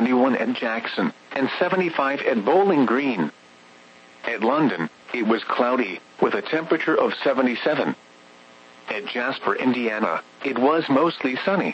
71 at Jackson, and 75 at Bowling Green. At London, it was cloudy, with a temperature of 77. At Jasper, Indiana, it was mostly sunny.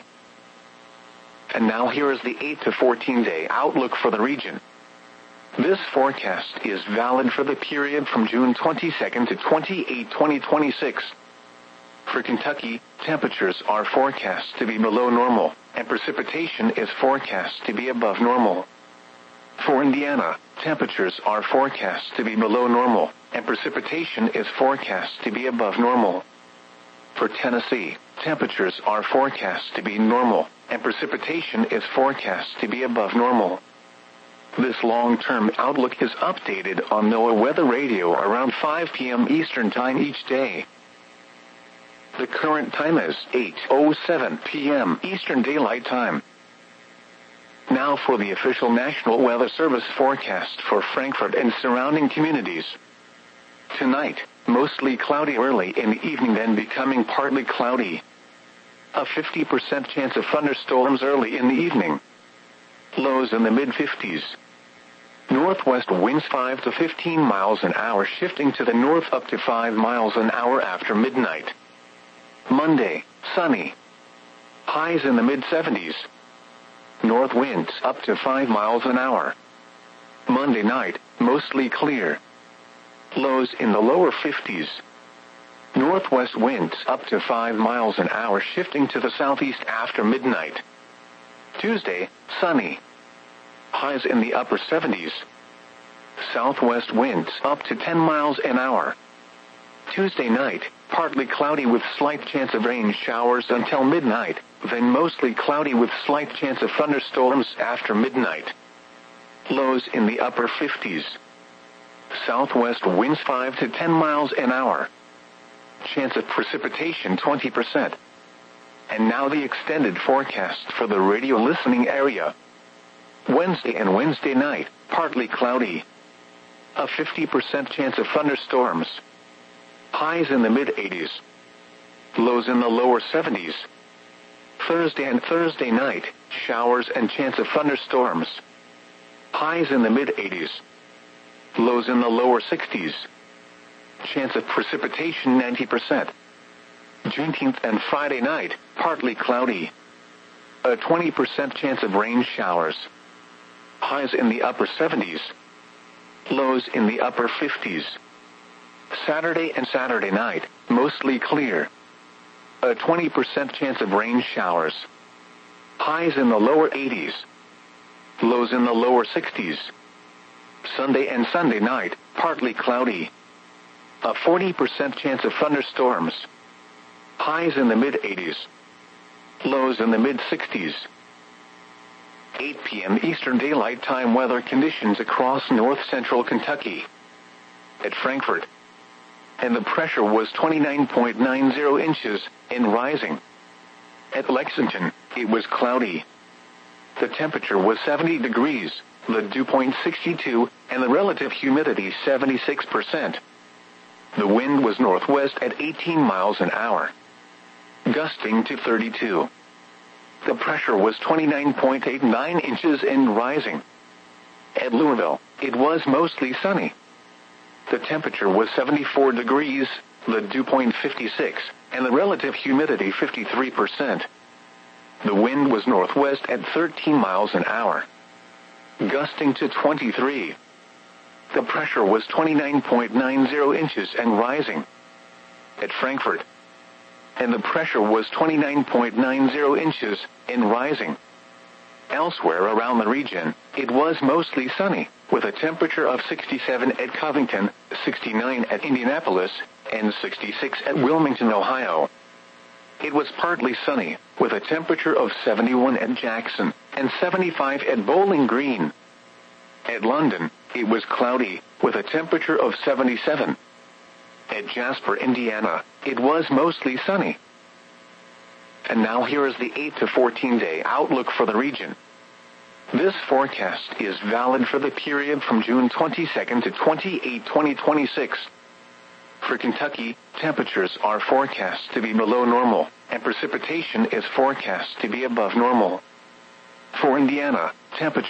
And now here is the 8 to 14-day outlook for the region. This forecast is valid for the period from June 22nd to 28, 2026. For Kentucky, temperatures are forecast to be below normal, and precipitation is forecast to be above normal. For Indiana, temperatures are forecast to be below normal, and precipitation is forecast to be above normal. For Tennessee, temperatures are forecast to be normal, and precipitation is forecast to be above normal. This long-term outlook is updated on NOAA Weather Radio around 5 p.m. Eastern Time each day. The current time is 8:07 p.m. Eastern Daylight Time. Now for the official National Weather Service forecast for Frankfort and surrounding communities. Tonight, mostly cloudy early in the evening, then becoming partly cloudy. A 50% chance of thunderstorms early in the evening. Lows in the mid-50s. Northwest winds 5 to 15 miles an hour, shifting to the north up to 5 miles an hour after midnight. Monday, sunny. Highs in the mid-70s. North winds up to 5 miles an hour. Monday night, mostly clear. Lows in the lower 50s. Northwest winds up to 5 miles an hour, shifting to the southeast after midnight. Tuesday, sunny. Highs in the upper 70s. Southwest winds up to 10 miles an hour. Tuesday night, partly cloudy with slight chance of rain showers until midnight, then mostly cloudy with slight chance of thunderstorms after midnight. Lows in the upper 50s. Southwest winds 5 to 10 miles an hour. Chance of precipitation 20%. And now the extended forecast for the radio listening area. Wednesday and Wednesday night, partly cloudy. A 50% chance of thunderstorms. Highs in the mid-80s. Lows in the lower 70s. Thursday and Thursday night, showers and chance of thunderstorms. Highs in the mid-80s. Lows in the lower 60s. Chance of precipitation 90%. Juneteenth and Friday night, partly cloudy. A 20% chance of rain showers. Highs in the upper 70s. Lows in the upper 50s. Saturday and Saturday night, mostly clear. A 20% chance of rain showers. Highs in the lower 80s. Lows in the lower 60s. Sunday and Sunday night, partly cloudy. A 40% chance of thunderstorms. Highs in the mid-80s. Lows in the mid-60s. 8 p.m. Eastern Daylight Time weather conditions across north-central Kentucky. At Frankfort. And the pressure was 29.90 inches, and rising. At Lexington, it was cloudy. The temperature was 70 degrees, the dew point 62, and the relative humidity 76%. The wind was northwest at 18 miles an hour. Gusting to 32. The pressure was 29.89 inches and rising. At Louisville, it was mostly sunny. The temperature was 74 degrees, the dew point 56, and the relative humidity 53%. The wind was northwest at 13 miles an hour. Gusting to 23. The pressure was 29.90 inches and rising. At Frankfort. And the pressure was 29.90 inches and rising. Elsewhere around the region, it was mostly sunny, with a temperature of 67 at Covington, 69 at Indianapolis, and 66 at Wilmington, Ohio. It was partly sunny, with a temperature of 71 at Jackson, and 75 at Bowling Green. At London, it was cloudy, with a temperature of 77. At Jasper, Indiana, it was mostly sunny. And now here is the 8 to 14-day outlook for the region. This forecast is valid for the period from June 22nd to 28, 2026. For Kentucky, temperatures are forecast to be below normal, and precipitation is forecast to be above normal. For Indiana, temperatures